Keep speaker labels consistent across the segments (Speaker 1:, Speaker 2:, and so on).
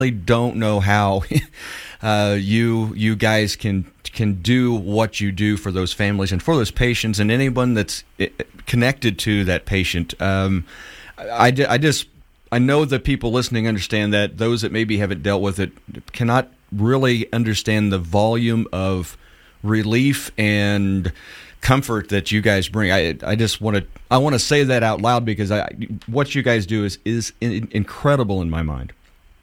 Speaker 1: really don't know how you guys can do what you do for those families and for those patients and anyone that's connected to that patient. I know that people listening understand that. Those that maybe haven't dealt with it cannot really understand the volume of relief and comfort that you guys bring. I just want to say that out loud because what you guys do is incredible in my mind.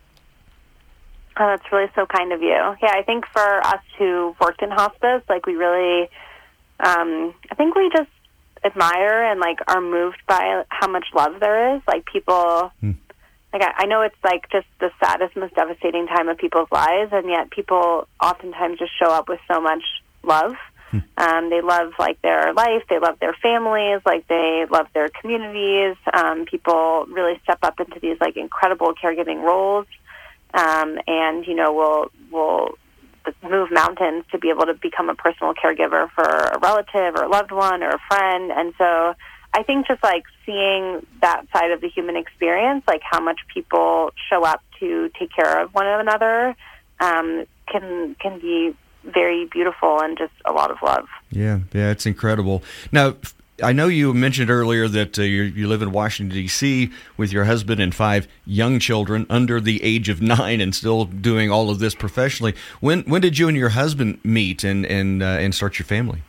Speaker 2: Oh, that's really so kind of you. Yeah, I think for us who worked in hospice, like we really, I think we just admire and like are moved by how much love there is. Like people, like I know it's like just the saddest, most devastating time of people's lives, and yet people oftentimes just show up with so much love. They love like their life, they love their families, like they love their communities. People really step up into these like incredible caregiving roles. And, you know, will move mountains to be able to become a personal caregiver for a relative or a loved one or a friend. And so I think just like seeing that side of the human experience, like how much people show up to take care of one another, can be very beautiful and just a lot of love.
Speaker 1: Yeah, it's incredible. Now, I know you mentioned earlier that you live in Washington, D.C. with your husband and 5 young children under the age of 9 and still doing all of this professionally. When did you and your husband meet and start your family?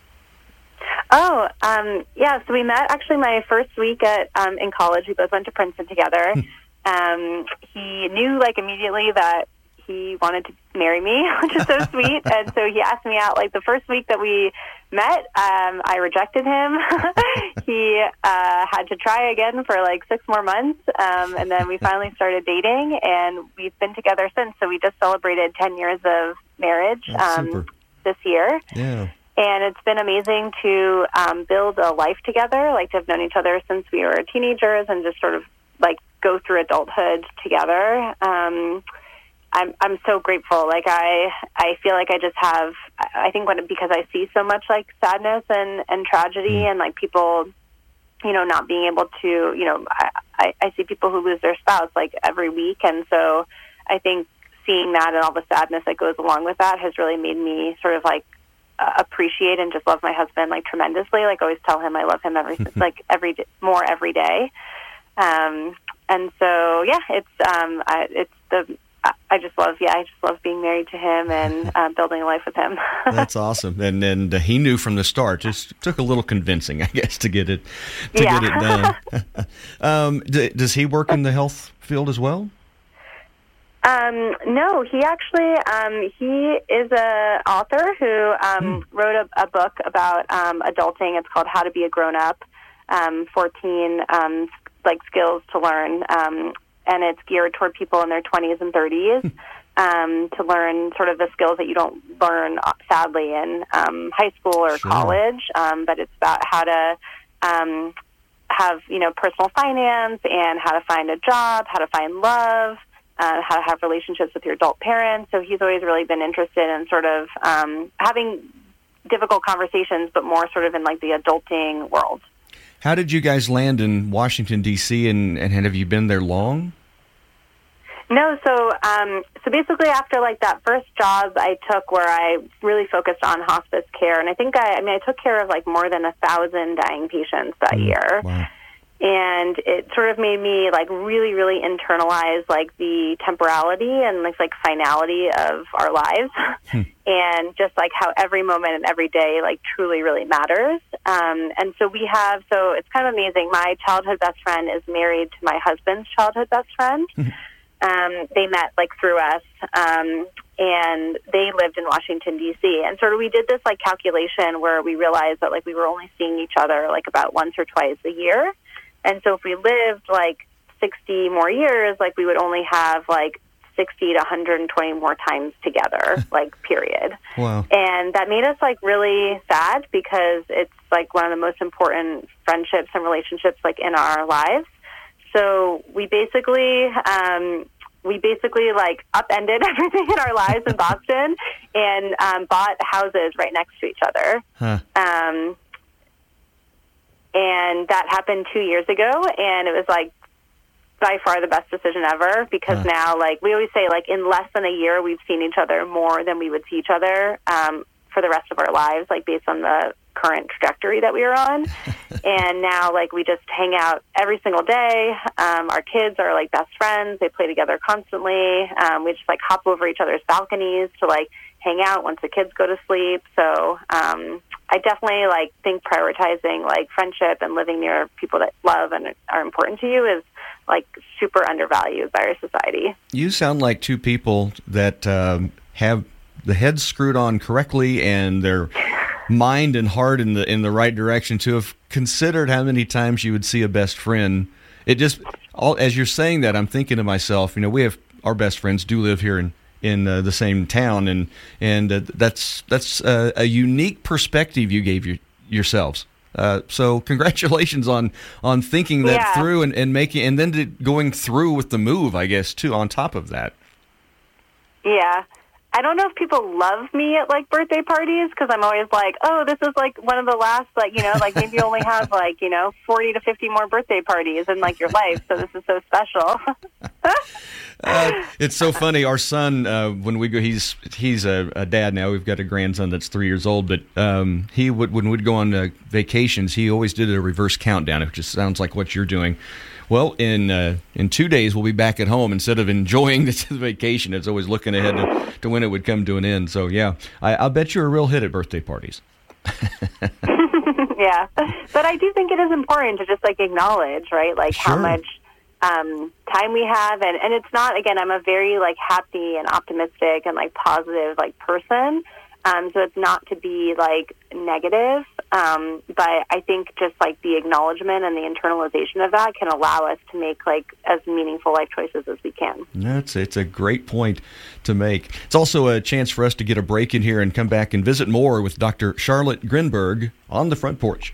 Speaker 2: Oh, yeah, so we met actually my first week in college. We both went to Princeton together. He knew like immediately that he wanted to marry me, which is so sweet. And so he asked me out like the first week that we met. I rejected him. He had to try again for like 6 more months. And then we finally started dating, and we've been together since. So we just celebrated 10 years of marriage this year.
Speaker 1: Yeah.
Speaker 2: And it's been amazing to build a life together, like to have known each other since we were teenagers and just sort of like go through adulthood together. I'm so grateful. Like I feel like I just have, I think because I see so much like sadness and tragedy and like people, you know, not being able to, you know, I see people who lose their spouse like every week. And so I think seeing that and all the sadness that goes along with that has really made me sort of like appreciate and just love my husband like tremendously. Like always tell him I love him every day. And so, yeah, I just love being married to him and building a life with him.
Speaker 1: That's awesome. And he knew from the start. Just took a little convincing, I guess, to get it done. Does he work in the health field as well?
Speaker 2: No, he actually, he is a author who wrote a book about adulting. It's called How to Be a Grown-Up, 14 like skills to learn. And it's geared toward people in their 20s and 30s to learn sort of the skills that you don't learn, sadly, in high school or college. But it's about how to have, you know, personal finance and how to find a job, how to find love, how to have relationships with your adult parents. So he's always really been interested in sort of having difficult conversations, but more sort of in like the adulting world.
Speaker 1: How did you guys land in Washington, D.C., and have you been there long?
Speaker 2: No, so basically after like that first job I took where I really focused on hospice care, and I think I took care of like more than 1,000 dying patients that year.
Speaker 1: Wow.
Speaker 2: And it sort of made me like really, really internalize like the temporality and like finality of our lives and just like how every moment and every day like truly, really matters. And so it's kind of amazing. My childhood best friend is married to my husband's childhood best friend. They met like through us, and they lived in Washington, D.C. And sort of we did this like calculation where we realized that like we were only seeing each other like about once or twice a year. And so if we lived like 60 more years, like we would only have like 60 to 120 more times together, like period.
Speaker 1: Wow.
Speaker 2: And that made us like really sad because it's like one of the most important friendships and relationships like in our lives. So we basically like upended everything in our lives in Boston and bought houses right next to each other. And that happened 2 years ago, and it was like by far the best decision ever, because now, like, we always say, like, in less than a year, we've seen each other more than we would see each other for the rest of our lives, like, based on the current trajectory that we are on. And now, like, we just hang out every single day. Our kids are, like, best friends. They play together constantly. We just, like, hop over each other's balconies to, like, hang out once the kids go to sleep. So I definitely, like, think prioritizing, like, friendship and living near people that love and are important to you is, like, super undervalued by our society.
Speaker 1: You sound like two people that have the head screwed on correctly and their mind and heart in the right direction, to have considered how many times you would see a best friend. It just, as you're saying that, I'm thinking to myself, you know, we have our best friends do live here in the same town, and that's a unique perspective you gave yourselves. So congratulations on thinking that through and making, and then going through with the move, I guess, too, on top of that.
Speaker 2: Yeah. I don't know if people love me at, like, birthday parties, because I'm always like, oh, this is, like, one of the last, like, you know, like, maybe you only have, like, you know, 40 to 50 more birthday parties in, like, your life, so this is so special.
Speaker 1: It's so funny. Our son, when we go, he's a dad now. We've got a grandson that's 3 years old, but he would, when we'd go on vacations, he always did a reverse countdown. It just sounds like what you're doing. Well, in 2 days, we'll be back at home. Instead of enjoying the vacation, it's always looking ahead to when it would come to an end. So, yeah, I'll bet you're a real hit at birthday parties.
Speaker 2: Yeah. But I do think it is important to just, like, acknowledge, right, like,
Speaker 1: Sure.
Speaker 2: how much time we have. And it's not, again, I'm a very, like, happy and optimistic and, like, positive, like, person. So it's not to be, like, negative, but I think just, like, the acknowledgement and the internalization of that can allow us to make, like, as meaningful life choices as we can.
Speaker 1: It's a great point to make. It's also a chance for us to get a break in here and come back and visit more with Dr. Charlotte Grinberg on the Front Porch.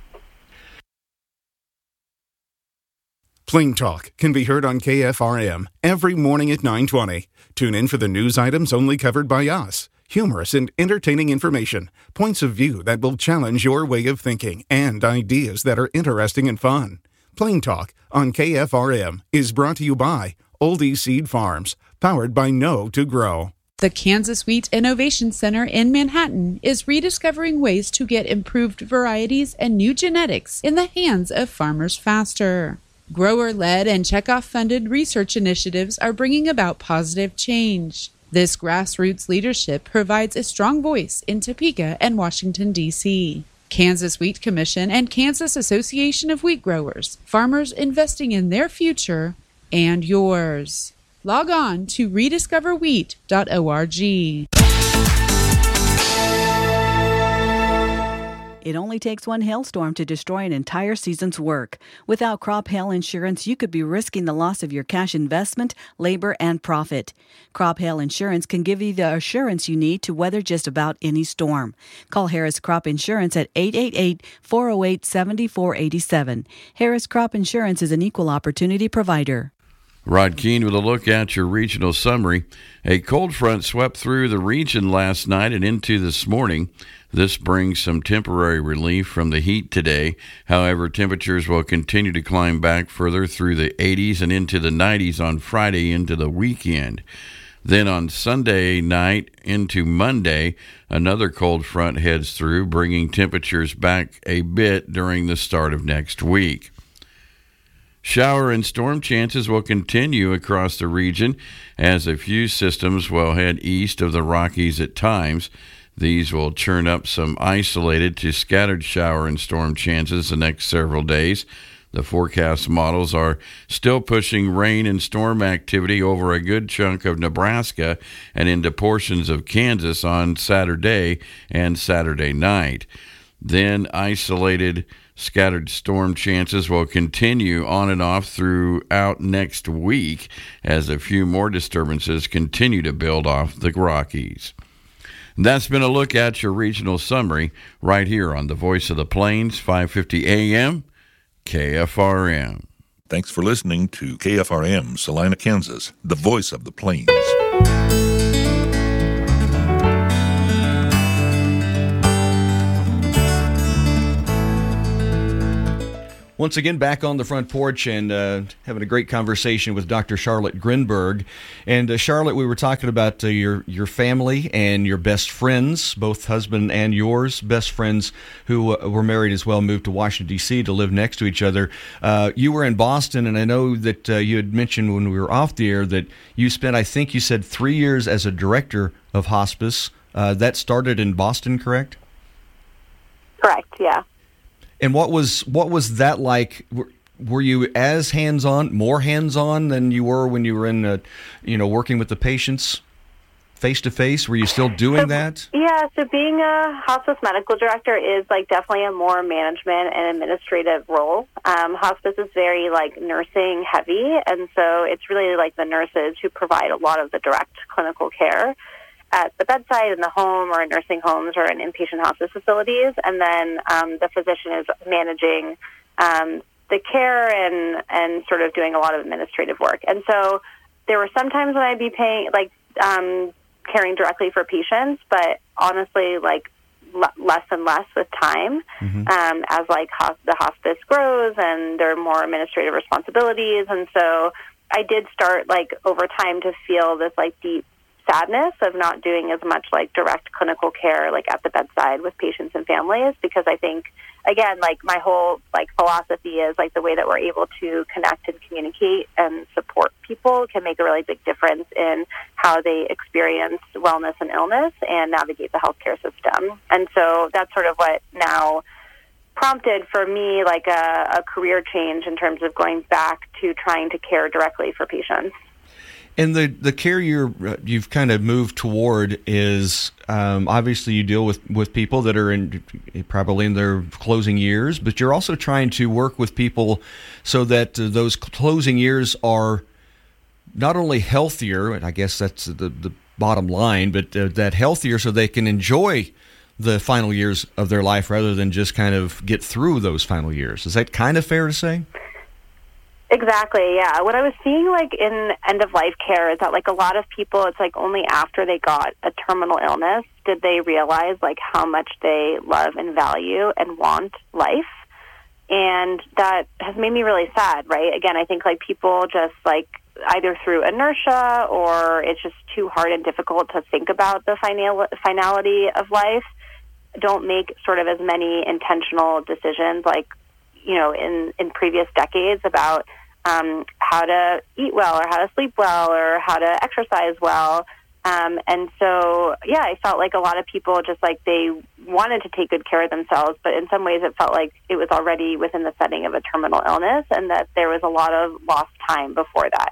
Speaker 3: Plain Talk can be heard on KFRM every morning at 9:20. Tune in for the news items only covered by us. Humorous and entertaining information, points of view that will challenge your way of thinking, and ideas that are interesting and fun. Plain Talk on KFRM is brought to you by Oldie Seed Farms, powered by Know to Grow.
Speaker 4: The Kansas Wheat Innovation Center in Manhattan is rediscovering ways to get improved varieties and new genetics in the hands of farmers faster. Grower-led and checkoff-funded research initiatives are bringing about positive change. This grassroots leadership provides a strong voice in Topeka and Washington, D.C. Kansas Wheat Commission and Kansas Association of Wheat Growers, farmers investing in their future and yours. Log on to rediscoverwheat.org.
Speaker 5: It only takes one hailstorm to destroy an entire season's work. Without crop hail insurance, you could be risking the loss of your cash investment, labor, and profit. Crop hail insurance can give you the assurance you need to weather just about any storm. Call Harris Crop Insurance at 888-408-7487. Harris Crop Insurance is an equal opportunity provider.
Speaker 6: Rod Keene with a look at your regional summary. A cold front swept through the region last night and into this morning. This brings some temporary relief from the heat today. However, temperatures will continue to climb back further through the 80s and into the 90s on Friday into the weekend. Then on Sunday night into Monday, another cold front heads through, bringing temperatures back a bit during the start of next week. Shower and storm chances will continue across the region as a few systems will head east of the Rockies at times. These will churn up some isolated to scattered shower and storm chances the next several days. The forecast models are still pushing rain and storm activity over a good chunk of Nebraska and into portions of Kansas on Saturday and Saturday night. Then isolated scattered storm chances will continue on and off throughout next week as a few more disturbances continue to build off the Rockies. That's been a look at your regional summary right here on the Voice of the Plains, 550 AM, KFRM.
Speaker 7: Thanks for listening to KFRM, Salina, Kansas, the Voice of the Plains.
Speaker 1: Once again, back on the front porch and having a great conversation with Dr. Charlotte Grinberg. And Charlotte, we were talking about your family and your best friends, both husband and yours, best friends who were married as well, moved to Washington, D.C. to live next to each other. You were in Boston, and I know that you had mentioned when we were off the air that you spent, I think you said, 3 years as a director of hospice. That started in Boston, correct?
Speaker 2: Correct, yeah.
Speaker 1: And what was that like? Were you as hands-on, more hands-on than you were when you were in, working with the patients face-to-face? Were you still doing that?
Speaker 2: Yeah, so being a hospice medical director is like definitely a more management and administrative role. Hospice is very like nursing heavy, and so it's really like the nurses who provide a lot of the direct clinical care at the bedside, in the home, or in nursing homes, or in inpatient hospice facilities. And then the physician is managing the care and sort of doing a lot of administrative work. And so there were some times when I'd be caring directly for patients, but honestly, like less and less with time, as like the hospice grows and there are more administrative responsibilities. And so I did start like over time to feel this like deep sadness of not doing as much like direct clinical care like at the bedside with patients and families, because I think, again, like my whole like philosophy is like the way that we're able to connect and communicate and support people can make a really big difference in how they experience wellness and illness and navigate the healthcare system. And so that's sort of what now prompted for me like a career change in terms of going back to trying to care directly for patients.
Speaker 1: And the care you've kind of moved toward is obviously you deal with people that are probably in their closing years, but you're also trying to work with people so that those closing years are not only healthier, and I guess that's the bottom line, but that healthier so they can enjoy the final years of their life rather than just kind of get through those final years. Is that kind of fair to say?
Speaker 2: Exactly, yeah. What I was seeing like in end-of-life care is that like a lot of people, it's like only after they got a terminal illness did they realize like how much they love and value and want life. And that has made me really sad, right? Again, I think like people just like either through inertia or it's just too hard and difficult to think about the finality of life, don't make sort of as many intentional decisions like, in previous decades about how to eat well or how to sleep well or how to exercise well. And so, yeah, I felt like a lot of people just like they wanted to take good care of themselves, but in some ways it felt like it was already within the setting of a terminal illness and that there was a lot of lost time before that.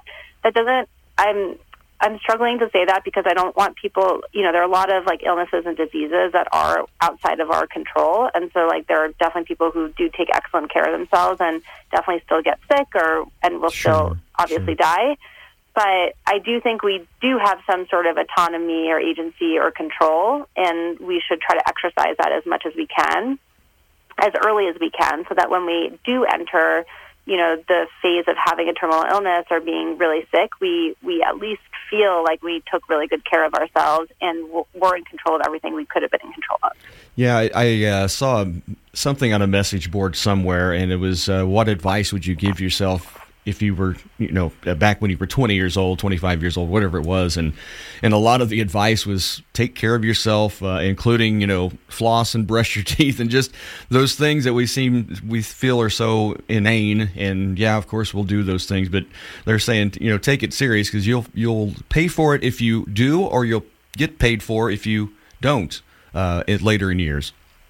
Speaker 2: I'm struggling to say that because I don't want people, there are a lot of like illnesses and diseases that are outside of our control. And so like there are definitely people who do take excellent care of themselves and definitely still get sick and will still obviously die. But I do think we do have some sort of autonomy or agency or control, and we should try to exercise that as much as we can, as early as we can, so that when we do enter the phase of having a terminal illness or being really sick, we at least feel like we took really good care of ourselves and were in control of everything we could have been in control of.
Speaker 1: Yeah, I saw something on a message board somewhere, and it was, what advice would you give yourself if you were, back when you were 20 years old, 25 years old, whatever it was. And a lot of the advice was take care of yourself, including, floss and brush your teeth and just those things that we feel are so inane. And yeah, of course we'll do those things, but they're saying, take it serious because you'll pay for it if you do, or you'll get paid for if you don't later in years.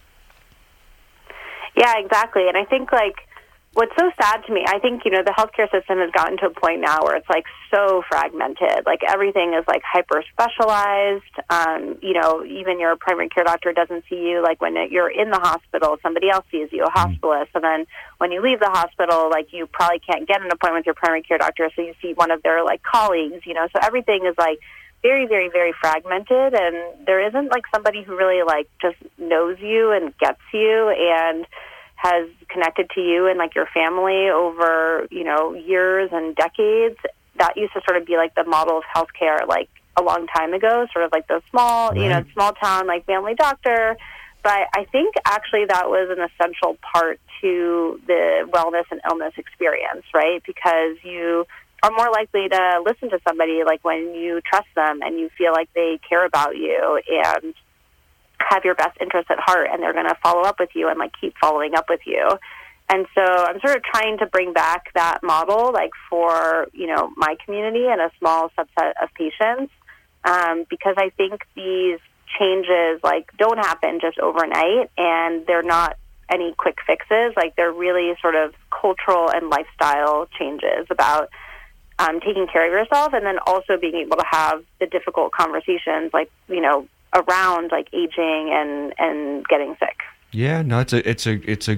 Speaker 2: Yeah, exactly. And I think what's so sad to me, I think, the healthcare system has gotten to a point now where it's, so fragmented. Everything is, hyper-specialized. Even your primary care doctor doesn't see you. When you're in the hospital, somebody else sees you, a hospitalist. And then when you leave the hospital, you probably can't get an appointment with your primary care doctor, so you see one of their, colleagues, So everything is, very, very, very fragmented. And there isn't, somebody who really, just knows you and gets you and has connected to you and your family over, years and decades. That used to sort of be the model of healthcare, a long time ago, sort of the small,
Speaker 1: right.
Speaker 2: Small town, family doctor. but I think actually that was an essential part to the wellness and illness experience, right? Because you are more likely to listen to somebody like when you trust them and you feel like they care about you and have your best interests at heart, and they're going to follow up with you and like keep following up with you. And so I'm sort of trying to bring back that model like for, my community and a small subset of patients, because I think these changes like don't happen just overnight, and they're not any quick fixes. Like they're really sort of cultural and lifestyle changes about taking care of yourself, and then also being able to have the difficult conversations like, around like aging and getting sick.
Speaker 1: Yeah, no, it's a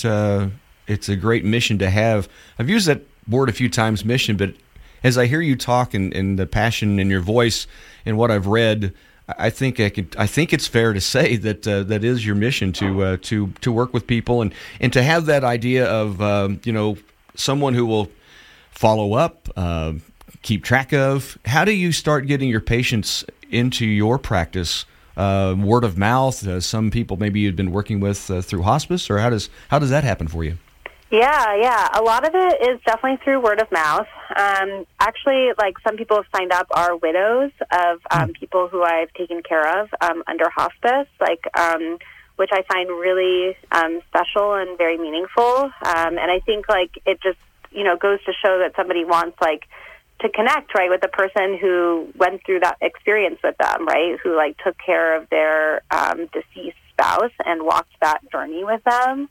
Speaker 1: great mission to have. I've used that word a few times, mission, but as I hear you talk and the passion in your voice and what I've read, I think it's fair to say that that is your mission to work with people and to have that idea of someone who will follow up, keep track of. How do you start getting your patients into your practice? Word of mouth. Some people maybe you've been working with through hospice, or how does that happen for you?
Speaker 2: Yeah. A lot of it is definitely through word of mouth. Actually, like some people have signed up are widows of people who I've taken care of under hospice, which I find really special and very meaningful. And I think like it just goes to show that somebody wants like to connect, right, with the person who went through that experience with them, right, who like took care of their deceased spouse and walked that journey with them.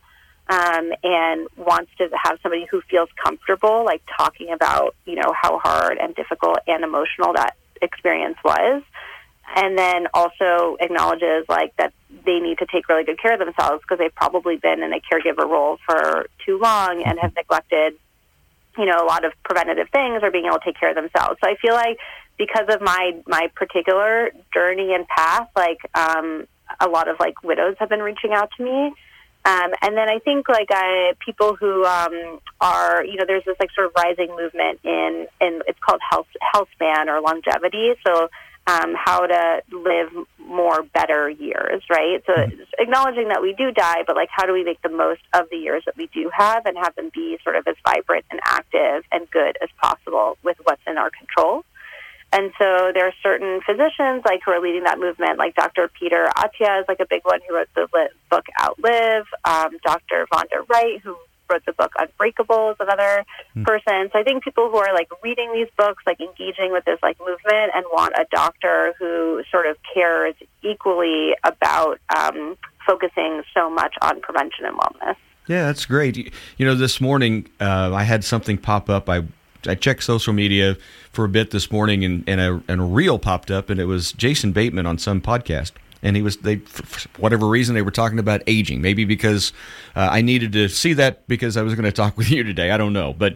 Speaker 2: And wants to have somebody who feels comfortable, like talking about, how hard and difficult and emotional that experience was. And then also acknowledges like that they need to take really good care of themselves because they've probably been in a caregiver role for too long and have neglected, a lot of preventative things or being able to take care of themselves. So I feel like because of my particular journey and path, like, a lot of like widows have been reaching out to me. And then I think like people who are, there's this like sort of rising movement in it's called health span or longevity. So how to live more better years, right? So it's acknowledging that we do die, but like how do we make the most of the years that we do have and have them be sort of as vibrant and active and good as possible with what's in our control. And so there are certain physicians like who are leading that movement, like Dr. Peter Attia is like a big one who wrote the book Outlive. Dr. Vonda Wright, who wrote the book Unbreakable, is another person. So I think people who are like reading these books, like engaging with this like movement and want a doctor who sort of cares equally about focusing so much on prevention and wellness.
Speaker 1: Yeah, that's great. This morning I had something pop up. I checked social media for a bit this morning, and a reel popped up, and it was Jason Bateman on some podcast. And for whatever reason, they were talking about aging. Maybe because I needed to see that because I was going to talk with you today. I don't know. But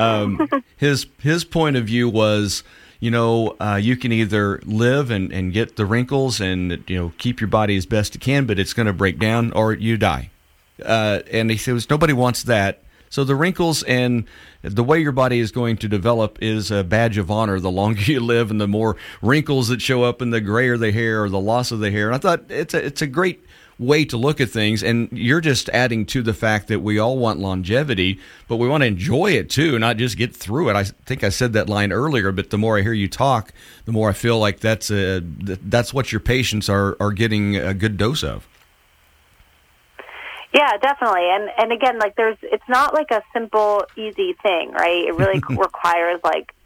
Speaker 1: his point of view was, you can either live and get the wrinkles and, keep your body as best you can, but it's going to break down, or you die. And he says, nobody wants that. So the wrinkles and the way your body is going to develop is a badge of honor. The longer you live and the more wrinkles that show up and the grayer the hair or the loss of the hair. And I thought it's a great way to look at things. And you're just adding to the fact that we all want longevity, but we want to enjoy it too, not just get through it. I think I said that line earlier, but the more I hear you talk, the more I feel like that's what your patients are getting a good dose of.
Speaker 2: Yeah, definitely. And again, like it's not like a simple, easy thing, right? It really requires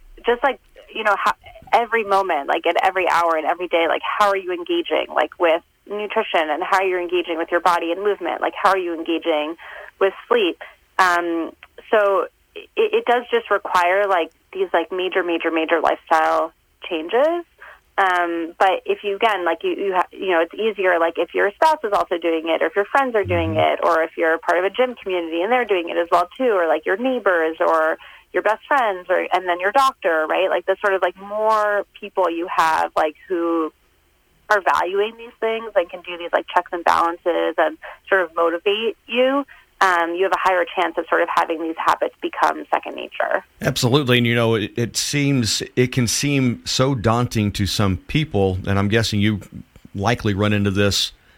Speaker 2: every moment, like at every hour and every day, like how are you engaging like with nutrition and how you're engaging with your body and movement? Like how are you engaging with sleep? So it does just require like these like major lifestyle changes. But if you, again, like it's easier, like if your spouse is also doing it, or if your friends are doing it, or if you're part of a gym community and they're doing it as well too, or like your neighbors or your best friends, and then your doctor, right? Like the sort of like more people you have like who are valuing these things and can do these like checks and balances and sort of motivate you. You have a higher chance of sort of having these habits become second nature. Absolutely.
Speaker 1: And, it can seem so daunting to some people, and I'm guessing you likely run into this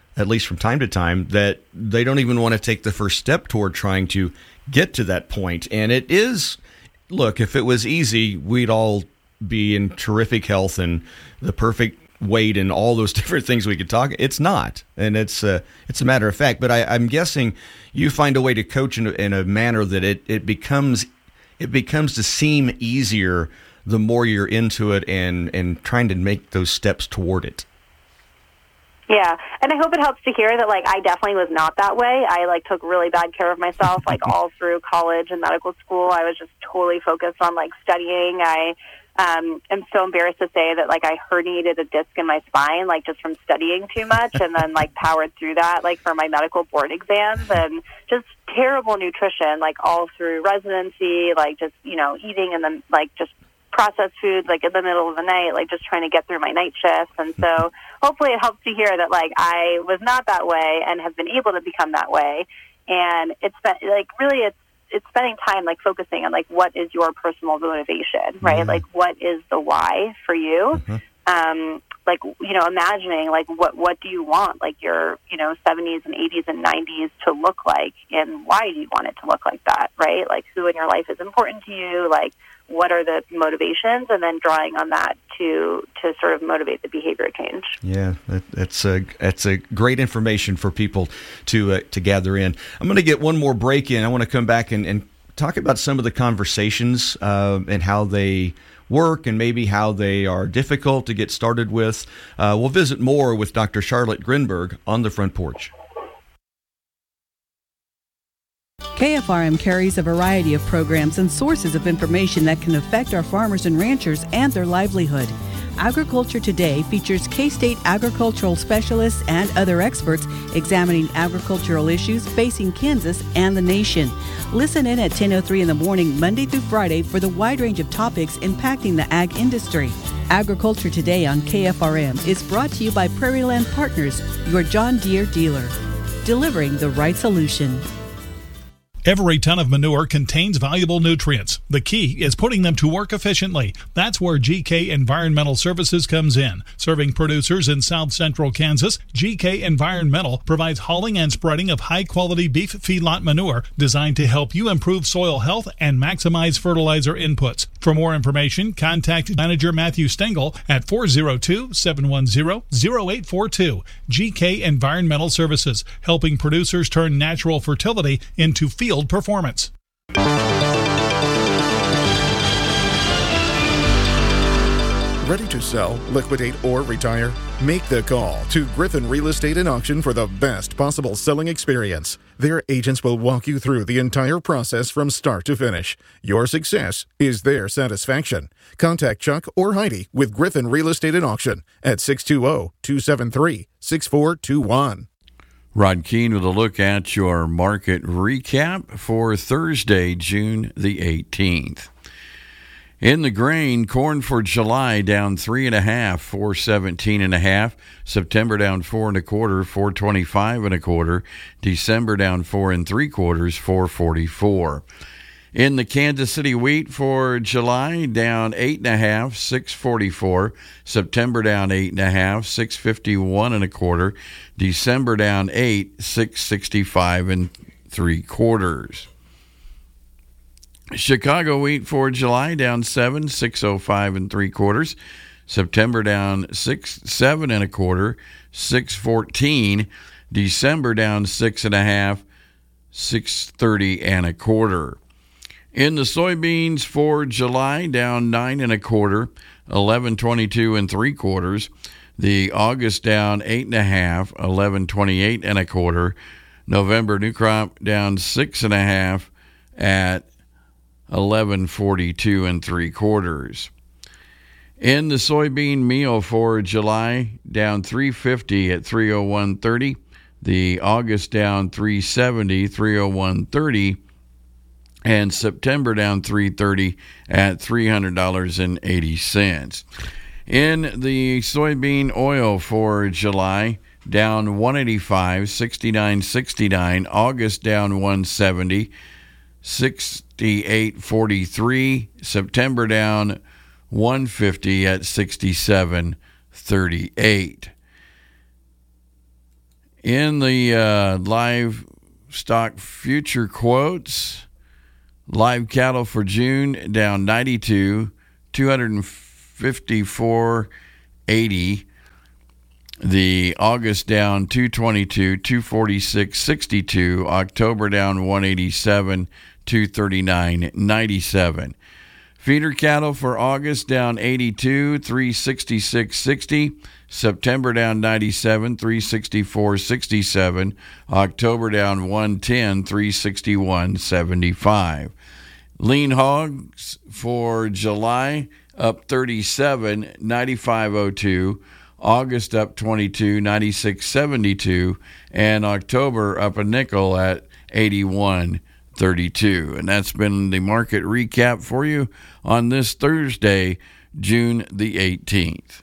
Speaker 1: at least from time to time, that they don't even want to take the first step toward trying to get to that point. And it is, look, if it was easy, we'd all be in terrific health and the perfect weight and all those different things we could talk. It's not, and it's a matter of fact. But I'm guessing you find a way to coach in a manner that it becomes to seem easier the more you're into it and trying to make those steps toward it.
Speaker 2: Yeah, and I hope it helps to hear that, like, I definitely was not that way. I, like, took really bad care of myself, like, all through college and medical school. I was just totally focused on, like, studying. I am so embarrassed to say that, like, I herniated a disc in my spine, like, just from studying too much, and then, like, powered through that, like, for my medical board exams, and just terrible nutrition, like, all through residency, like, just, you know, eating and then, like, just processed foods, like, in the middle of the night, like, just trying to get through my night shifts. And so hopefully it helps to hear that, like, I was not that way and have been able to become that way. And it's been, like, really it's spending time, like, focusing on, like, what is your personal motivation, right? Mm-hmm. Like, what is the why for you? Mm-hmm. Like, you know, imagining, like, what do you want, like, your, you know, 70s and 80s and 90s to look like, and why do you want it to look like that, right? Like, who in your life is important to you? Like, what are the motivations, and then drawing on that to sort of motivate the behavior change. Yeah,
Speaker 1: that's a great information for people to gather in. I'm going to get one more break in. I want to come back and talk about some of the conversations and how they work and maybe how they are difficult to get started with. We'll visit more with Dr. Charlotte Grinberg on the Front Porch.
Speaker 5: KFRM carries a variety of programs and sources of information that can affect our farmers and ranchers and their livelihood. Agriculture Today features K-State agricultural specialists and other experts examining agricultural issues facing Kansas and the nation. Listen in at 10:03 in the morning, Monday through Friday, for the wide range of topics impacting the ag industry. Agriculture Today on KFRM is brought to you by Prairie Land Partners, your John Deere dealer, delivering the right solution.
Speaker 8: Every ton of manure contains valuable nutrients. The key is putting them to work efficiently. That's where GK Environmental Services comes in. Serving producers in south central Kansas, GK Environmental provides hauling and spreading of high-quality beef feedlot manure designed to help you improve soil health and maximize fertilizer inputs. For more information, contact Manager Matthew Stengel at 402-710-0842. GK Environmental Services, helping producers turn natural fertility into field performance.
Speaker 3: Ready to sell, liquidate, or retire? Make the call to Griffin Real Estate and Auction for the best possible selling experience. Their agents will walk you through the entire process from start to finish. Your success is their satisfaction. Contact Chuck or Heidi with Griffin Real Estate and Auction at 620-273-6421.
Speaker 6: Rod Keene with a look at your market recap for Thursday, June the 18th. In the grain, corn for July down 3.5, 417.5. September down 4 1/4, 425 1/4. December down 4 3/4, 444. In the Kansas City wheat for July, down 8.5, 644. September down 8.5, 651 1/4. December down 8, 665 3/4. Chicago wheat for July down 7, 605 3/4. September down 7 1/4, 614. December down 6.5, 630 1/4. In the soybeans for July, down 9 1/4, 1122 3/4. The August down 8.5, 1128 1/4. November new crop down 6.5 at 1142 3/4. In the soybean meal for July, down 350 at 301.30. The August down 370, 301.30. And September down 330 at $300.80. In the soybean oil for July, down 185, 69.69. August down 170, 68.43. September down 150 at 67.38. In the livestock future quotes, live cattle for June down 92, 254.80. The August down 222, 246.62. October down 187, 239.97. Feeder cattle for August down 82, 366.60. September down 97, 364.67. October down 110, 361.75. Lean hogs for July up 37, 95.02. August up 22, 96.72, and October up a nickel at 81.32. And that's been the market recap for you on this Thursday, June the 18th.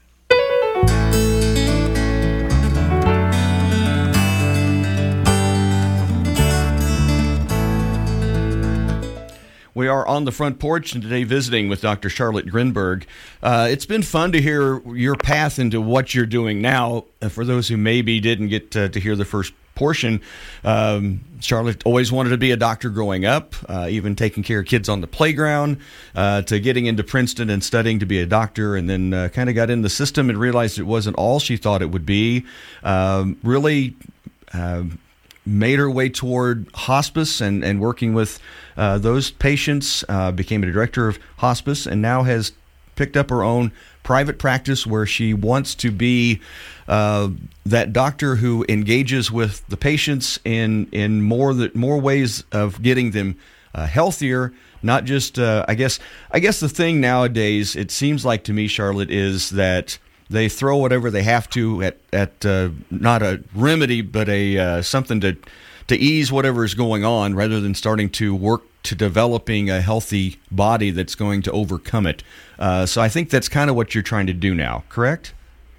Speaker 1: We are on the front porch and today visiting with Dr. Charlotte Grinberg. It's been fun to hear your path into what you're doing now. For those who maybe didn't get to hear the first portion, Charlotte always wanted to be a doctor growing up, even taking care of kids on the playground, to getting into Princeton and studying to be a doctor, and then kind of got in the system and realized it wasn't all she thought it would be. Really made her way toward hospice and working with those patients, became a director of hospice, and now has picked up her own private practice where she wants to be that doctor who engages with the patients in more ways of getting them healthier. Not just, I guess the thing nowadays, it seems like to me, Charlotte, is that they throw whatever they have to at not a remedy, but a something to ease whatever is going on, rather than starting to work to developing a healthy body that's going to overcome it. So I think that's kind of what you're trying to do now, correct?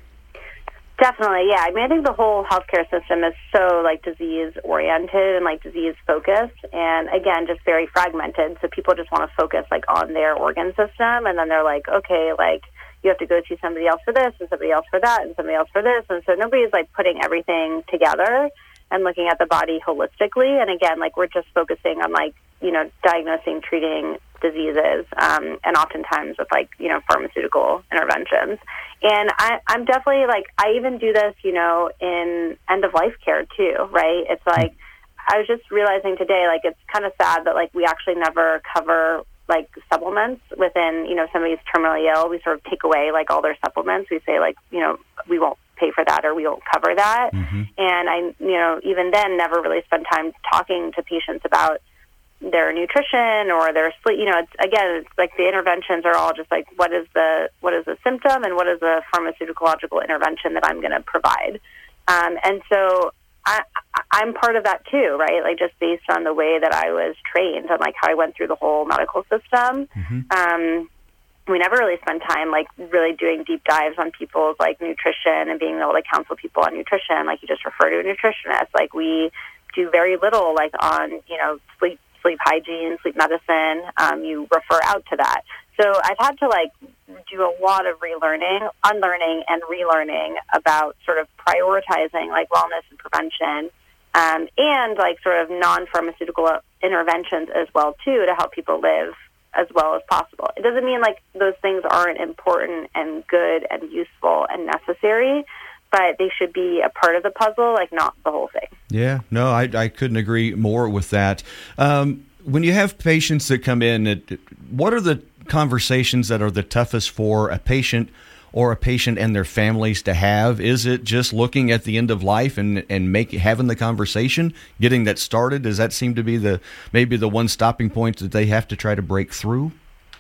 Speaker 2: Definitely, yeah. I mean, I think the whole healthcare system is so disease-oriented and disease-focused, and again, just very fragmented. So people just want to focus on their organ system, and then they're like, okay, you have to go see somebody else for this and somebody else for that and somebody else for this. And so nobody's putting everything together and looking at the body holistically. And again, we're just focusing on diagnosing, treating diseases, and oftentimes with pharmaceutical interventions. And I'm definitely I even do this, in end of life care too, right? It's I was just realizing today, it's kind of sad that we actually never cover supplements within, somebody's terminally ill. We sort of take away all their supplements. We say we won't pay for that or we won't cover that. Mm-hmm. And I, even then never really spend time talking to patients about their nutrition or their sleep. It's the interventions are all just what is the symptom and what is the pharmacological intervention that I'm going to provide. And so I'm part of that too, right? Just based on the way that I was trained and how I went through the whole medical system. Mm-hmm. We never really spend time really doing deep dives on people's nutrition and being able to counsel people on nutrition. You just refer to a nutritionist. We do very little on sleep hygiene, sleep medicine. You refer out to that. So I've had to do a lot of relearning, unlearning, and relearning about sort of prioritizing wellness and prevention, and sort of non-pharmaceutical interventions as well too, to help people live as well as possible. It doesn't mean those things aren't important and good and useful and necessary, but they should be a part of the puzzle, not the whole thing.
Speaker 1: Yeah, no, I couldn't agree more with that. When you have patients that come in, what are the conversations that are the toughest for a patient or a patient and their families to have? Is it just looking at the end of life and having the conversation, getting that started? Does that seem to be maybe the one stopping point that they have to try to break through?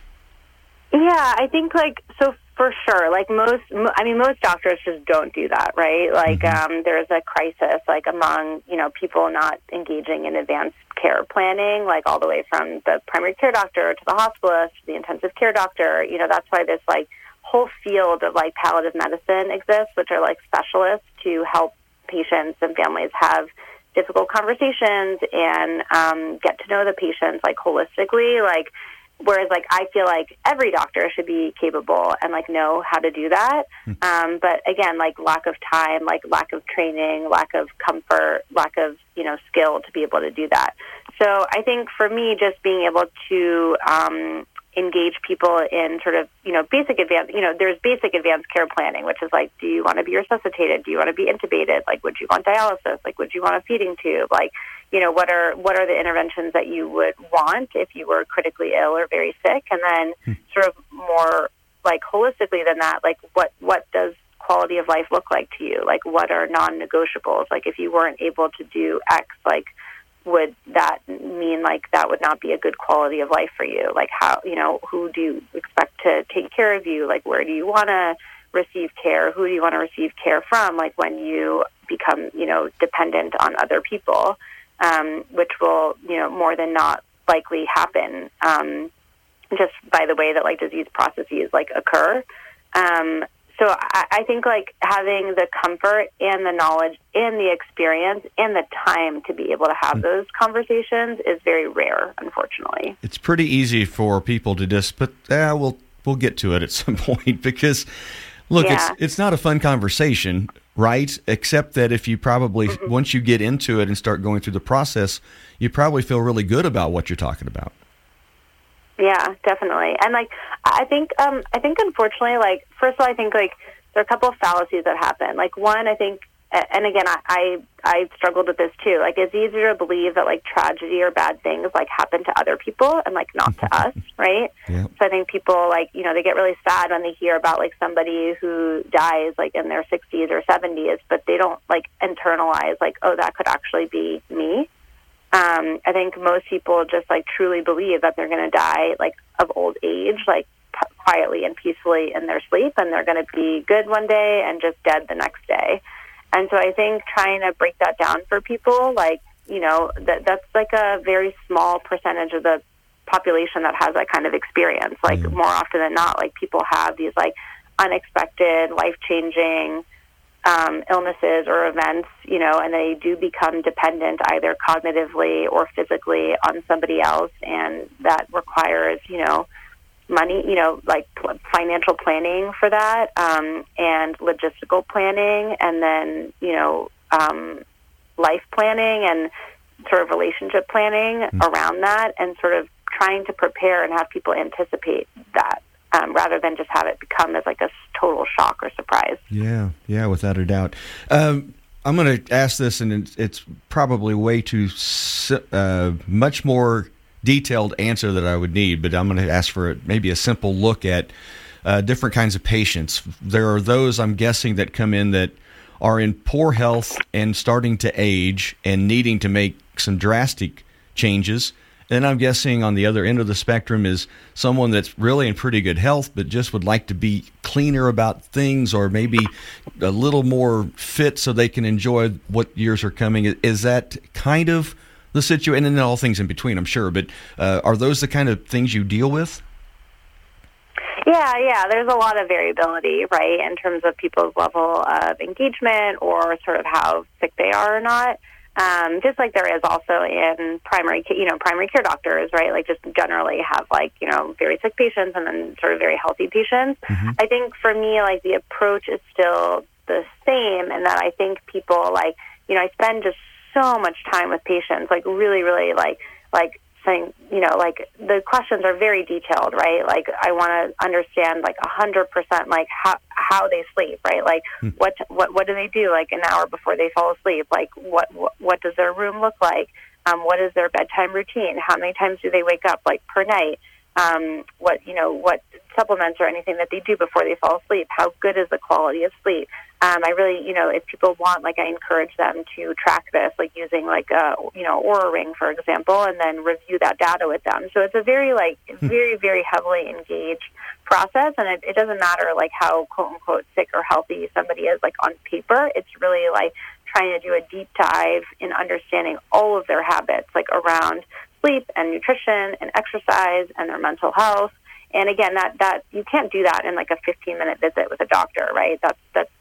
Speaker 2: Yeah, I think so for sure. Most doctors just don't do that, right? Mm-hmm. There's a crisis among people not engaging in advanced care planning, all the way from the primary care doctor to the hospitalist to the intensive care doctor. That's why this whole field of palliative medicine exists, which are specialists to help patients and families have difficult conversations and get to know the patients holistically. Whereas, like, I feel like every doctor should be capable and, like, know how to do that. But, again, like, lack of time, like, lack of training, lack of comfort, lack of, skill to be able to do that. So I think for me, just being able to engage people in sort of, basic advanced, there's basic advanced care planning, which is like, do you want to be resuscitated? Do you want to be intubated? Like, would you want dialysis? Like, would you want a feeding tube? Like, what are the interventions that you would want if you were critically ill or very sick? And then sort of more like holistically than that, like what does quality of life look like to you? Like, what are non-negotiables? Like, if you weren't able to do X, like, would that mean like that would not be a good quality of life for you? Like, how, who do you expect to take care of you? Like, where do you want to receive care? Who do you want to receive care from? Like, when you become, dependent on other people, which will, more than not likely happen, just by the way that like disease processes like occur. So I think like having the comfort and the knowledge and the experience and the time to be able to have those conversations is very rare, unfortunately.
Speaker 1: It's pretty easy for people to just, but we'll get to it at some point because, look, it's not a fun conversation, right? Except that if you probably, once you get into it and start going through the process, you probably feel really good about what you're talking about.
Speaker 2: Yeah, definitely. And like, I think unfortunately, like, first of all, I think like there are a couple of fallacies that happen. Like, one, I think, and again, I struggled with this too. Like, it's easier to believe that like tragedy or bad things like happen to other people and like not to us, right?
Speaker 1: Yeah.
Speaker 2: So I think people like, they get really sad when they hear about like somebody who dies like in their 60s or 70s, but they don't like internalize like, oh, that could actually be me. I think most people just like truly believe that they're going to die like of old age, like quietly and peacefully in their sleep, and they're going to be good one day and just dead the next day. And so I think trying to break that down for people, like, that's like a very small percentage of the population that has that kind of experience. Like, more often than not, like, people have these like unexpected, life-changing illnesses or events, and they do become dependent either cognitively or physically on somebody else, and that requires, money, like financial planning for that, and logistical planning, and then, life planning and sort of relationship planning around that, and sort of trying to prepare and have people anticipate that. Rather than just have it become as like a total shock or surprise.
Speaker 1: Yeah, without a doubt. I'm going to ask this, and it's probably way too much more detailed answer that I would need, but I'm going to ask for maybe a simple look at different kinds of patients. There are those, I'm guessing, that come in that are in poor health and starting to age and needing to make some drastic changes. And I'm guessing on the other end of the spectrum is someone that's really in pretty good health, but just would like to be cleaner about things, or maybe a little more fit so they can enjoy what years are coming. Is that kind of the situation? And then all things in between, I'm sure. But are those the kind of things you deal with?
Speaker 2: Yeah. There's a lot of variability, right, in terms of people's level of engagement or sort of how sick they are or not. Just like there is also in primary care doctors, right? Like, just generally have like, very sick patients and then sort of very healthy patients. I think for me, like, the approach is still the same, and that I think people like, I spend just so much time with patients, like really, really like saying, like, the questions are very detailed, right? Like, I want to understand like 100% like how they sleep, right? Like, what do they do like an hour before they fall asleep? Like, what does their room look like? What is their bedtime routine? How many times do they wake up like per night? What supplements or anything that they do before they fall asleep? How good is the quality of sleep? I really, if people want, like, I encourage them to track this, like using like a, Oura Ring, for example, and then review that data with them. So it's a very, like, very, very heavily engaged process, and it doesn't matter like how quote unquote sick or healthy somebody is, like, on paper. It's really like trying to do a deep dive in understanding all of their habits, like around sleep and nutrition and exercise and their mental health. And again, that you can't do that in like a 15-minute visit with a doctor, right? That's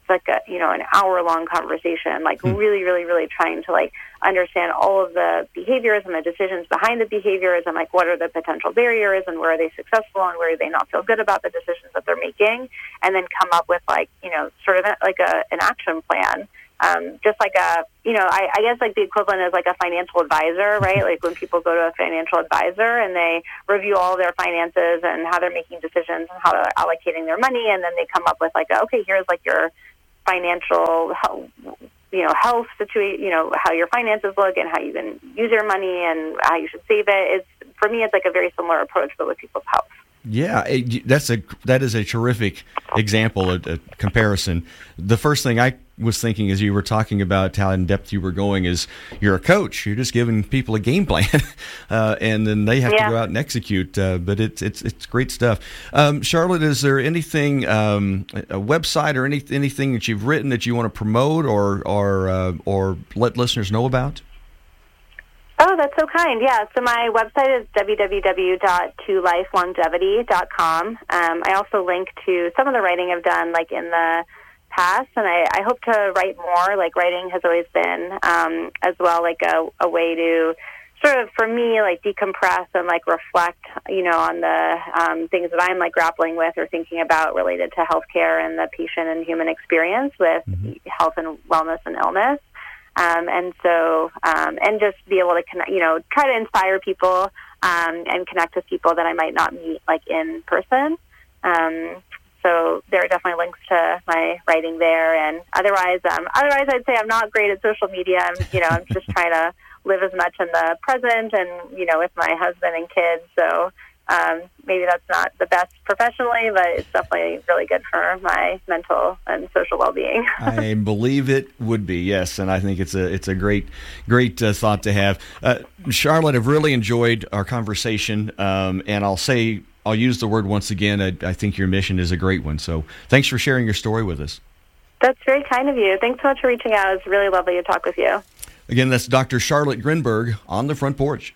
Speaker 2: like an hour-long conversation, like really, really, really trying to like understand all of the behaviors and the decisions behind the behaviors, and like what are the potential barriers, and where are they successful, and where do they not feel good about the decisions that they're making, and then come up with like sort of like an action plan. Just like I guess like the equivalent is like a financial advisor, right? Like when people go to a financial advisor and they review all of their finances and how they're making decisions and how they're allocating their money, and then they come up with like, okay, here's like your financial health situation, how your finances look and how you can use your money and how you should save it. For me, it's like a very similar approach, but with people's health.
Speaker 1: Yeah, that is a terrific example, a comparison. The first thing I was thinking as you were talking about how in depth you were going is you're a coach. You're just giving people a game plan, and then they have to go out and execute. But it's great stuff. Charlotte, is there anything, a website or anything that you've written that you want to promote or let listeners know about?
Speaker 2: Oh, that's so kind. Yeah, so my website is www.tolifelongevity.com. I also link to some of the writing I've done like in the past, and I hope to write more. Like writing has always been as well like a way to sort of, for me, like decompress and like reflect, on the things that I'm like grappling with or thinking about related to healthcare and the patient and human experience with health and wellness and illness. And just be able to connect, try to inspire people and connect with people that I might not meet like in person. So there are definitely links to my writing there. And otherwise I'd say I'm not great at social media. I'm just trying to live as much in the present and, with my husband and kids. So maybe that's not the best professionally, but it's definitely really good for my mental and social well-being.
Speaker 1: I believe it would be, yes, and I think it's a great thought to have. Charlotte, I've really enjoyed our conversation, and I'll use the word once again. I think your mission is a great one. So thanks for sharing your story with us.
Speaker 2: That's very kind of you. Thanks so much for reaching out. It was really lovely to talk with you.
Speaker 1: Again, that's Dr. Charlotte Grinberg on the Front Porch.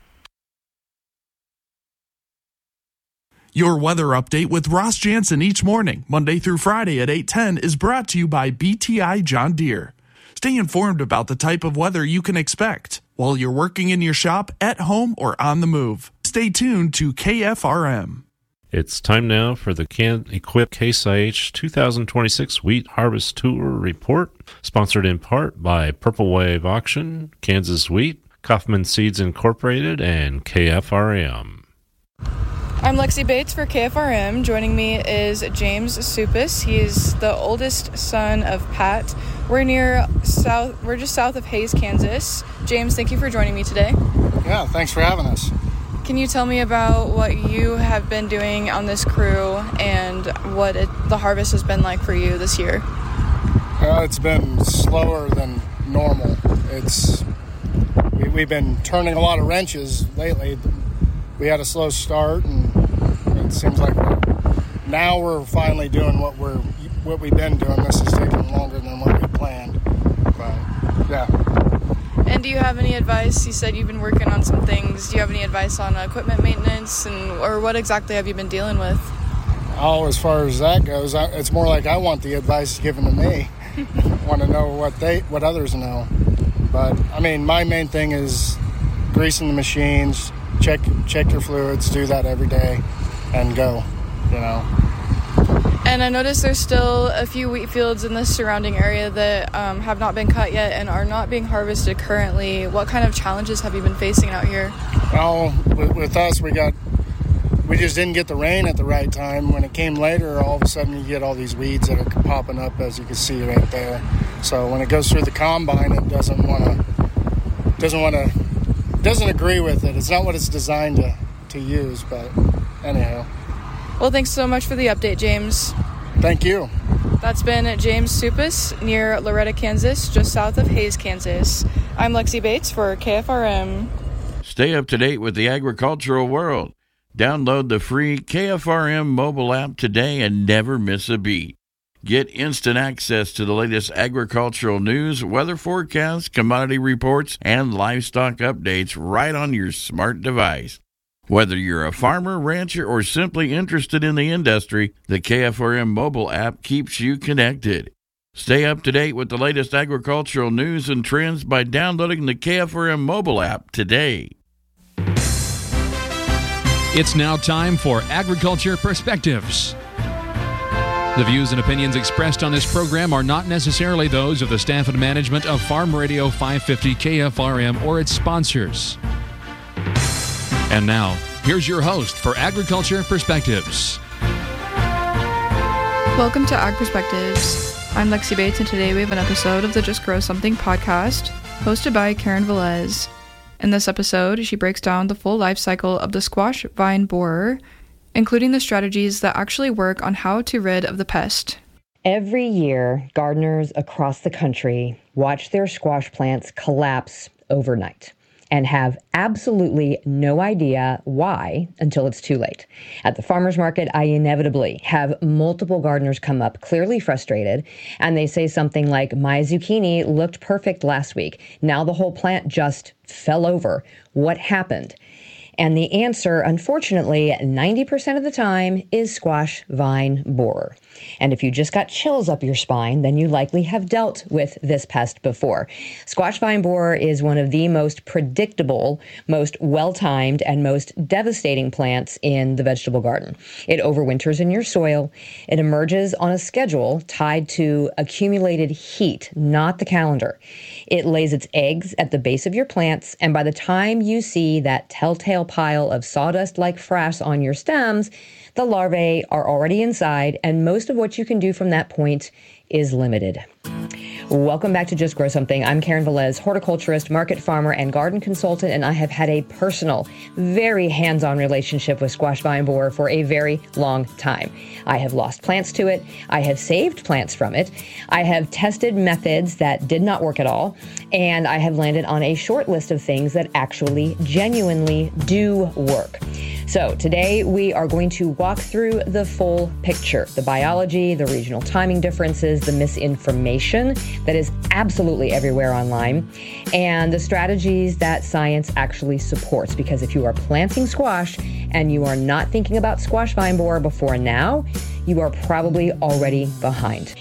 Speaker 9: Your weather update with Ross Jansen each morning, Monday through Friday at 8:10, is brought to you by BTI John Deere. Stay informed about the type of weather you can expect while you're working in your shop, at home, or on the move. Stay tuned to KFRM.
Speaker 10: It's time now for the Can-Equip Case IH 2026 Wheat Harvest Tour Report, sponsored in part by Purple Wave Auction, Kansas Wheat, Kaufman Seeds Incorporated, and KFRM.
Speaker 11: I'm Lexi Bates for KFRM. Joining me is James Supis. He's the oldest son of Pat. We're just south of Hays, Kansas. James, thank you for joining me today.
Speaker 12: Yeah, thanks for having us.
Speaker 11: Can you tell me about what you have been doing on this crew and what the harvest has been like for you this year?
Speaker 12: It's been slower than normal. We've been turning a lot of wrenches lately. We had a slow start, and it seems like now we're finally doing what we've been doing. This is taking longer than what we planned, but yeah.
Speaker 11: And do you have any advice? You said you've been working on some things. Do you have any advice on equipment maintenance, or what exactly have you been dealing with?
Speaker 12: Oh, as far as that goes, it's more like I want the advice given to me. I want to know what others know. But I mean, my main thing is greasing the machines. Check your fluids, do that every day, and go,
Speaker 11: And I noticed there's still a few wheat fields in the surrounding area that have not been cut yet and are not being harvested currently. What kind of challenges have you been facing out here?
Speaker 12: Well, with us, we just didn't get the rain at the right time. When it came later, all of a sudden you get all these weeds that are popping up, as you can see right there. So when it goes through the combine, it doesn't agree with it. It's not what it's designed to use, but anyhow.
Speaker 11: Well, thanks so much for the update, James.
Speaker 12: Thank you.
Speaker 11: That's been James Supis near Loretta, Kansas, just south of Hays, Kansas. I'm Lexi Bates for KFRM.
Speaker 6: Stay up to date with the agricultural world. Download the free KFRM mobile app today and never miss a beat. Get instant access to the latest agricultural news, weather forecasts, commodity reports, and livestock updates right on your smart device. Whether you're a farmer, rancher, or simply interested in the industry, the KFRM mobile app keeps you connected. Stay up to date with the latest agricultural news and trends by downloading the KFRM mobile app today.
Speaker 13: It's now time for Agriculture Perspectives. The views and opinions expressed on this program are not necessarily those of the staff and management of Farm Radio 550 KFRM or its sponsors. And now, here's your host for Agriculture Perspectives.
Speaker 11: Welcome to Ag Perspectives. I'm Lexi Bates, and today we have an episode of the Just Grow Something podcast, hosted by Karen Velez. In this episode, she breaks down the full life cycle of the squash vine borer, including the strategies that actually work on how to rid of the pest.
Speaker 14: Every year, gardeners across the country watch their squash plants collapse overnight and have absolutely no idea why until it's too late. At the farmer's market, I inevitably have multiple gardeners come up clearly frustrated, and they say something like, "My zucchini looked perfect last week. Now the whole plant just fell over. What happened?" And the answer, unfortunately, 90% of the time is squash vine borer. And if you just got chills up your spine, then you likely have dealt with this pest before. Squash vine borer is one of the most predictable, most well-timed, and most devastating plants in the vegetable garden. It overwinters in your soil. It emerges on a schedule tied to accumulated heat, not the calendar. It lays its eggs at the base of your plants, and by the time you see that telltale pile of sawdust-like frass on your stems, the larvae are already inside, and most of what you can do from that point is limited. Welcome back to Just Grow Something. I'm Karen Velez, horticulturist, market farmer, and garden consultant, and I have had a personal, very hands-on relationship with squash vine borer for a very long time. I have lost plants to it. I have saved plants from it. I have tested methods that did not work at all, and I have landed on a short list of things that actually genuinely do work. So today we are going to walk through the full picture, the biology, the regional timing differences, the misinformation that is absolutely everywhere online, and the strategies that science actually supports. Because if you are planting squash and you are not thinking about squash vine borer before now, you are probably already behind.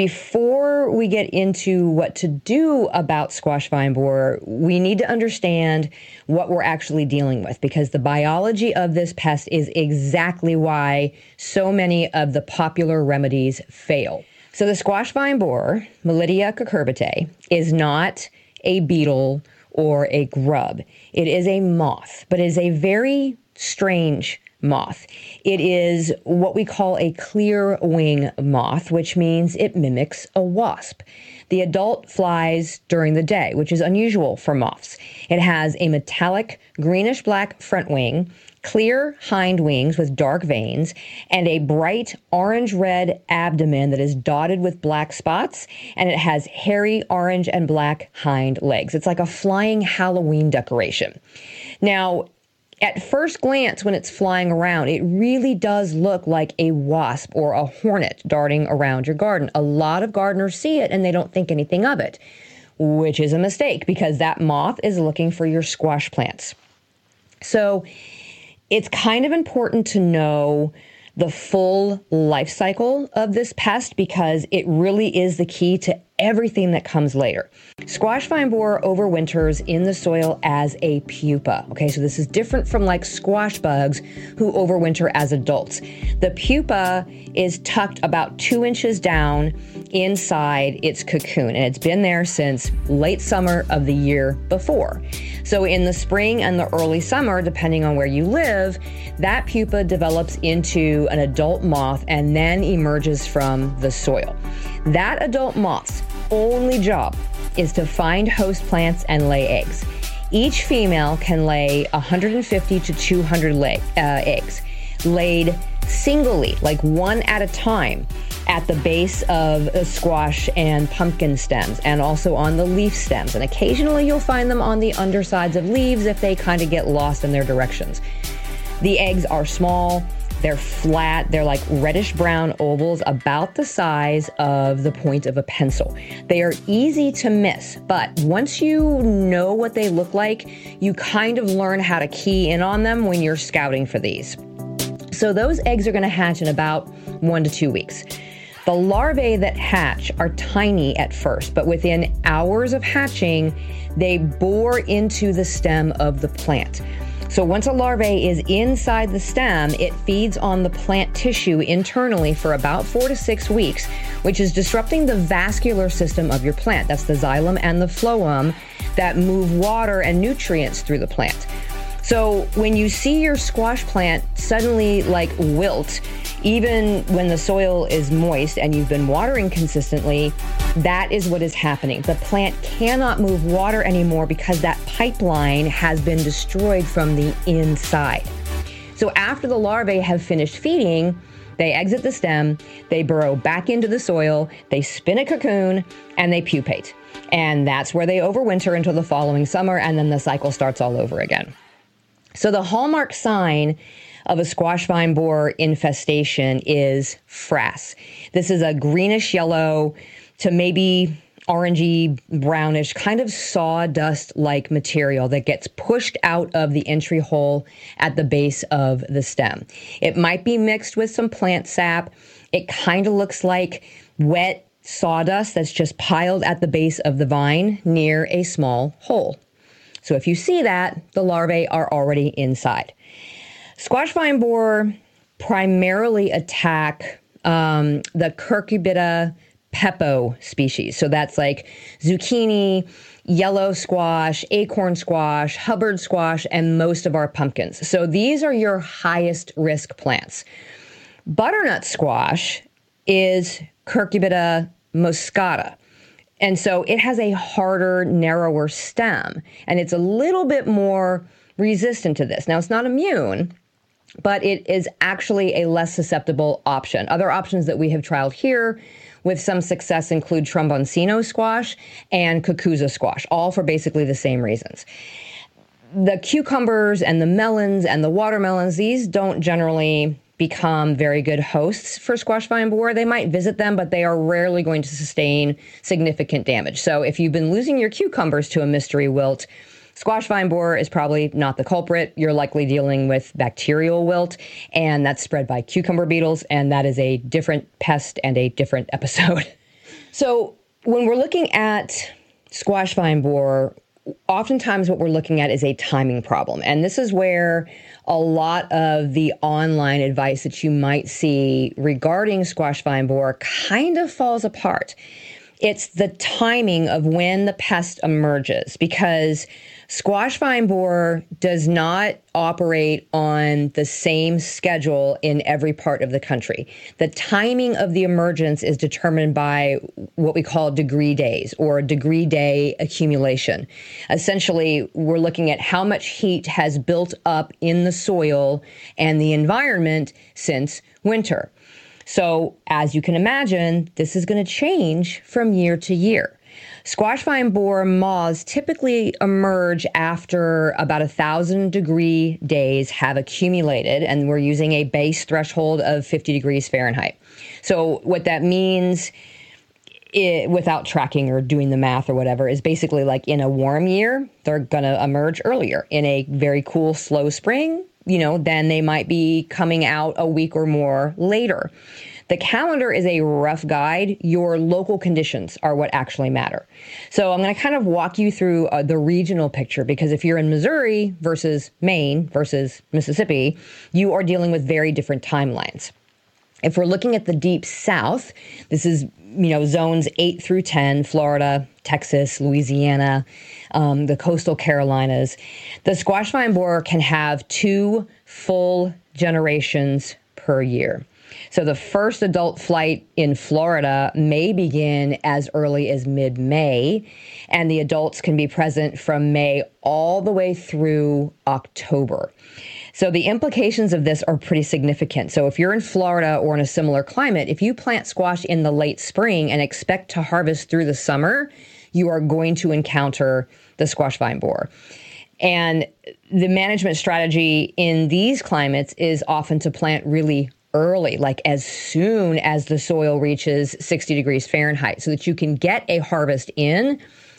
Speaker 14: Before we get into what to do about squash vine borer, we need to understand what we're actually dealing with, because the biology of this pest is exactly why so many of the popular remedies fail. So the squash vine borer, Melidia cucurbitae, is not a beetle or a grub. It is a moth, but it is a very strange moth. It is what we call a clear wing moth, which means it mimics a wasp. The adult flies during the day, which is unusual for moths. It has a metallic greenish-black front wing, clear hind wings with dark veins, and a bright orange-red abdomen that is dotted with black spots, and it has hairy orange and black hind legs. It's like a flying Halloween decoration. Now, at first glance, when it's flying around, it really does look like a wasp or a hornet darting around your garden. A lot of gardeners see it and they don't think anything of it, which is a mistake, because that moth is looking for your squash plants. So it's kind of important to know the full life cycle of this pest, because it really is the key to everything that comes later. Squash vine borer overwinters in the soil as a pupa. Okay, so this is different from like squash bugs who overwinter as adults. The pupa is tucked about 2 inches down inside its cocoon, and it's been there since late summer of the year before. So in the spring and the early summer, depending on where you live, that pupa develops into an adult moth and then emerges from the soil. That adult moth's only job is to find host plants and lay eggs. Each female can lay 150 to 200 eggs, laid singly, like one at a time, at the base of squash and pumpkin stems, and also on the leaf stems. And occasionally you'll find them on the undersides of leaves if they kind of get lost in their directions. The eggs are small, they're flat, they're like reddish-brown ovals about the size of the point of a pencil. They are easy to miss, but once you know what they look like, you kind of learn how to key in on them when you're scouting for these. So those eggs are going to hatch in about 1 to 2 weeks. The larvae that hatch are tiny at first, but within hours of hatching, they bore into the stem of the plant. So once a larvae is inside the stem, it feeds on the plant tissue internally for about 4 to 6 weeks, which is disrupting the vascular system of your plant. That's the xylem and the phloem that move water and nutrients through the plant. So when you see your squash plant suddenly wilt, even when the soil is moist and you've been watering consistently, that is what is happening. The plant cannot move water anymore because that pipeline has been destroyed from the inside. So after the larvae have finished feeding, they exit the stem, they burrow back into the soil, they spin a cocoon, and they pupate. And that's where they overwinter until the following summer, and then the cycle starts all over again. So the hallmark sign of a squash vine borer infestation is frass. This is a greenish yellow to maybe orangey brownish kind of sawdust-like material that gets pushed out of the entry hole at the base of the stem. It might be mixed with some plant sap. It kind of looks like wet sawdust that's just piled at the base of the vine near a small hole. So if you see that, the larvae are already inside. Squash vine borer primarily attack the Cucurbita pepo species. So that's like zucchini, yellow squash, acorn squash, Hubbard squash, and most of our pumpkins. So these are your highest risk plants. Butternut squash is Cucurbita moscata. And so it has a harder, narrower stem, and it's a little bit more resistant to this. Now, it's not immune, but it is actually a less susceptible option. Other options that we have trialed here with some success include tromboncino squash and cucuza squash, all for basically the same reasons. The cucumbers and the melons and the watermelons, these don't generally become very good hosts for squash vine borer. They might visit them, but they are rarely going to sustain significant damage. So if you've been losing your cucumbers to a mystery wilt, squash vine borer is probably not the culprit. You're likely dealing with bacterial wilt, and that's spread by cucumber beetles, and that is a different pest and a different episode. So when we're looking at squash vine borer, oftentimes what we're looking at is a timing problem. And this is where a lot of the online advice that you might see regarding squash vine borer kind of falls apart. It's the timing of when the pest emerges, because squash vine borer does not operate on the same schedule in every part of the country. The timing of the emergence is determined by what we call degree days or degree day accumulation. Essentially, we're looking at how much heat has built up in the soil and the environment since winter. So as you can imagine, this is going to change from year to year. Squash vine borer moths typically emerge after about 1,000 degree days have accumulated, and we're using a base threshold of 50 degrees Fahrenheit. So what that means, without tracking or doing the math or whatever, is basically like in a warm year, they're going to emerge earlier. In a very cool, slow spring, then they might be coming out a week or more later. The calendar is a rough guide. Your local conditions are what actually matter. So I'm going to kind of walk you through the regional picture, because if you're in Missouri versus Maine versus Mississippi, you are dealing with very different timelines. If we're looking at the deep south, this is, zones 8 through 10, Florida, Texas, Louisiana, the coastal Carolinas. The squash vine borer can have 2 full generations per year. So the first adult flight in Florida may begin as early as mid-May, and the adults can be present from May all the way through October. So the implications of this are pretty significant. So if you're in Florida or in a similar climate, if you plant squash in the late spring and expect to harvest through the summer, you are going to encounter the squash vine borer. And the management strategy in these climates is often to plant really early, like as soon as the soil reaches 60 degrees Fahrenheit, so that you can get a harvest in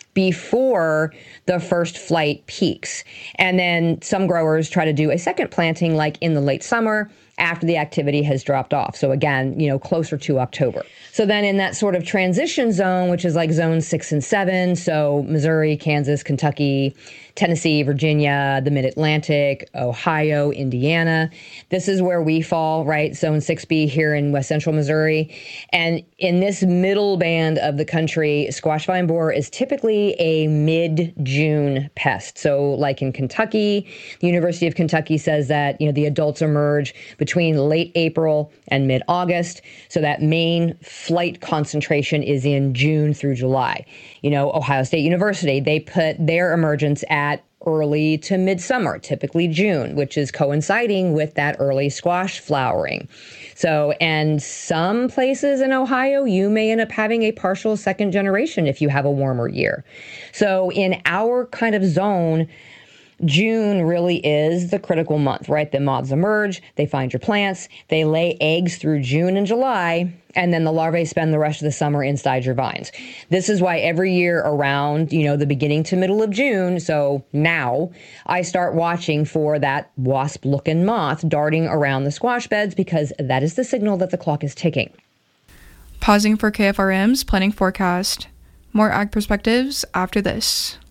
Speaker 14: before the first flight peaks. And then some growers try to do a second planting like in the late summer after the activity has dropped off. So again, closer to October. So then in that sort of transition zone, which is like zone 6 and 7, so Missouri, Kansas, Kentucky, Tennessee, Virginia, the Mid-Atlantic, Ohio, Indiana. This is where we fall, right? Zone 6B here in West Central Missouri. And in this middle band of the country, squash vine borer is typically a mid-June pest. So like in Kentucky, the University of Kentucky says that, the adults emerge between late April and mid-August. So that main flight concentration is in June through July. Ohio State University, they put their emergence at early to midsummer, typically June, which is coinciding with that early squash flowering. So, and some places in Ohio, you may end up having a partial second generation if you have a warmer year. So in our kind of zone, June really is the critical month, right? The moths emerge, they find your plants, they lay eggs through June and July, and then the larvae spend the rest of the summer inside your vines. This is why every year around, the beginning to middle of June, so now, I start watching for that wasp-looking moth darting around the squash beds because that is the signal that the clock is ticking.
Speaker 11: Pausing for KFRM's planning forecast. More ag perspectives after this.